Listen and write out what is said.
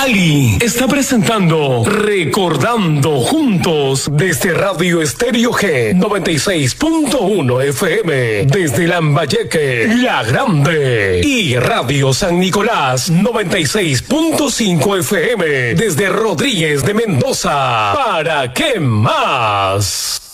Ali está presentando Recordando Juntos desde Radio Estéreo G 96.1 FM desde Lambayeque, La Grande, y Radio San Nicolás 96.5 FM desde Rodríguez de Mendoza. ¿Para qué más?